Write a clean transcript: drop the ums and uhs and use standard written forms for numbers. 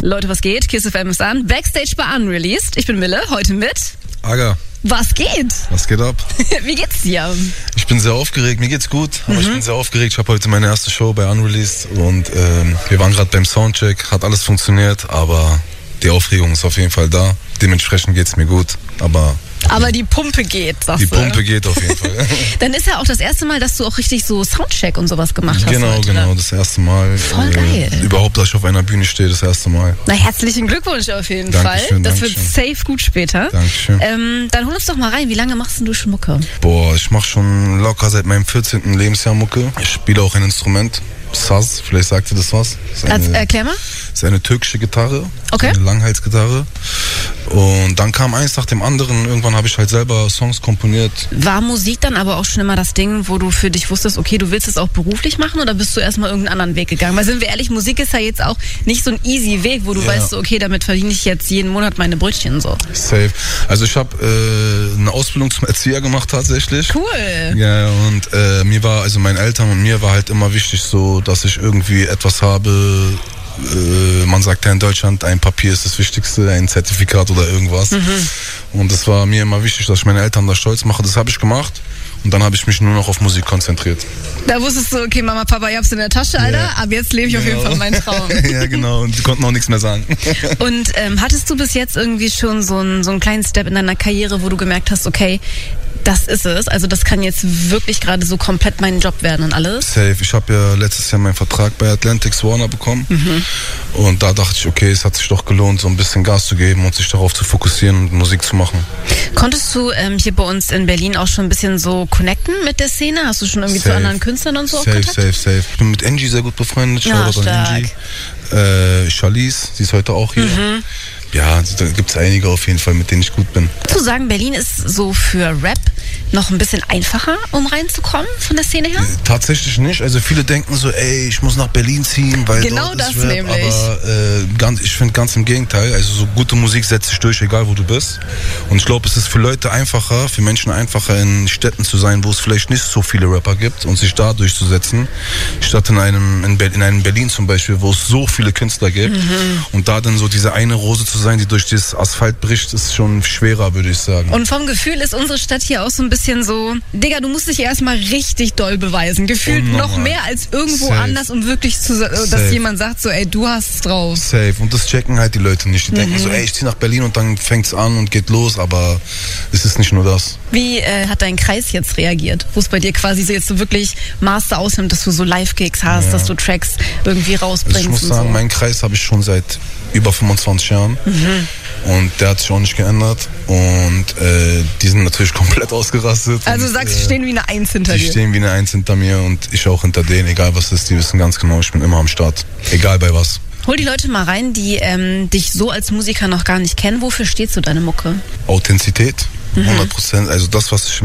Leute, was geht? Kiss FM ist an. Backstage bei Unreleased. Ich bin Mille, heute mit Aga. Was geht? Was geht ab? Wie geht's dir? Ich bin sehr aufgeregt, mir geht's gut, aber ich bin sehr aufgeregt. Ich habe heute meine erste Show bei Unreleased und wir waren gerade beim Soundcheck, hat alles funktioniert, aber die Aufregung ist auf jeden Fall da. Dementsprechend geht's mir gut, aber die Pumpe geht, sagst die du. Pumpe geht auf jeden Fall. Dann ist ja auch das erste Mal, dass du auch richtig so Soundcheck und sowas gemacht hast. Genau, heute, genau, ne? das erste Mal. Voll geil. Überhaupt, dass ich auf einer Bühne stehe, das erste Mal. Na, herzlichen Glückwunsch auf jeden Dankeschön, Fall. Das Dankeschön. wird safe gut später. Dankeschön. Dann hol uns doch mal rein. Wie lange machst denn du schon Mucke? Boah, ich mache schon locker seit meinem 14. Lebensjahr Mucke. Ich spiele auch ein Instrument, Saz, vielleicht sagt ihr das was. Erklär mal. Das ist eine türkische Gitarre, Okay. eine Langhalsgitarre. Und dann kam eins nach dem anderen. Irgendwann habe ich halt selber Songs komponiert. War Musik dann aber auch schon immer das Ding, wo du für dich wusstest, okay, du willst es auch beruflich machen, oder bist du erstmal irgendeinen anderen Weg gegangen? Weil sind wir ehrlich, Musik ist ja jetzt auch nicht so ein easy Weg, wo du weißt, so, okay, damit verdiene ich jetzt jeden Monat meine Brötchen so. Safe. Also ich habe eine Ausbildung zum Erzieher gemacht tatsächlich. Cool. Ja, und meinen Eltern und mir war halt immer wichtig so, dass ich irgendwie etwas habe. Man sagt ja in Deutschland, ein Papier ist das Wichtigste, ein Zertifikat oder irgendwas. Und das war mir immer wichtig, dass ich meine Eltern da stolz mache. Das habe ich gemacht und dann habe ich mich nur noch auf Musik konzentriert. Da wusstest du, okay, Mama, Papa, ihr habt's in der Tasche, Alter, Ja. aber jetzt lebe ich auf jeden Fall meinen Traum. Ja, genau, und die konnten auch nichts mehr sagen. Und hattest du bis jetzt irgendwie schon so einen kleinen Step in deiner Karriere, wo du gemerkt hast, okay, das ist es, also das kann jetzt wirklich gerade so komplett mein Job werden und alles? Safe. Ich habe ja letztes Jahr meinen Vertrag bei Atlantics Warner bekommen. Und da dachte ich, okay, es hat sich doch gelohnt, so ein bisschen Gas zu geben und sich darauf zu fokussieren und Musik zu machen. Konntest du hier bei uns in Berlin auch schon ein bisschen so connecten mit der Szene? Hast du schon irgendwie zu anderen Künstlern und so auch Kontakt? Safe. Ich bin mit Angie sehr gut befreundet. Ja, Shoutout an Angie. Charlize, sie ist heute auch hier. Ja, da gibt's einige auf jeden Fall, mit denen ich gut bin. Zu sagen, Berlin ist so für Rap noch ein bisschen einfacher, um reinzukommen von der Szene her? Tatsächlich nicht. Also viele denken so, ey, ich muss nach Berlin ziehen, weil Genau dort das ist Rap. nämlich. Aber ich finde ganz im Gegenteil. Also so gute Musik setzt sich durch, egal wo du bist. Und ich glaube, es ist für Leute einfacher, für Menschen einfacher, in Städten zu sein, wo es vielleicht nicht so viele Rapper gibt und sich da durchzusetzen, statt in einem Berlin zum Beispiel, wo es so viele Künstler gibt. Und da dann so diese eine Rose zu sein, die durch das Asphalt bricht, ist schon schwerer, würde ich sagen. Und vom Gefühl ist unsere Stadt hier auch so ein bisschen so, Digga, du musst dich erstmal richtig doll beweisen. Gefühlt noch mehr als irgendwo anders, um wirklich dass jemand sagt so, ey, du hast es drauf. Safe. Und das checken halt die Leute nicht. Die denken so, ey, ich zieh nach Berlin und dann fängt's an und geht los, aber es ist nicht nur das. Wie hat dein Kreis jetzt reagiert? Wo es bei dir quasi so jetzt so wirklich Master ausnimmt, dass du so Live-Gigs hast, dass du Tracks irgendwie rausbringst? Also ich muss sagen, meinen Kreis habe ich schon seit über 25 Jahren. Und der hat sich auch nicht geändert. Und die sind natürlich komplett ausgerastet. Also und, sagst du, stehen wie eine Eins hinter dir? Die stehen wie eine Eins hinter mir und ich auch hinter denen, egal was ist. Die wissen ganz genau, ich bin immer am Start. Egal bei was. Hol die Leute mal rein, die dich so als Musiker noch gar nicht kennen. Wofür steht so deine Mucke? Authentizität, 100%. Also das, was ich